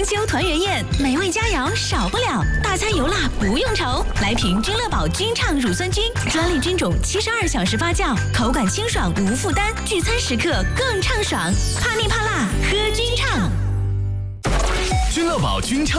秋团圆宴，美味佳肴少不了，大餐油辣不用愁。来瓶君乐宝君畅乳酸菌，专利菌种72小时发酵，口感清爽无负担，聚餐时刻更畅爽。怕腻怕辣，喝君畅。 君乐宝君畅。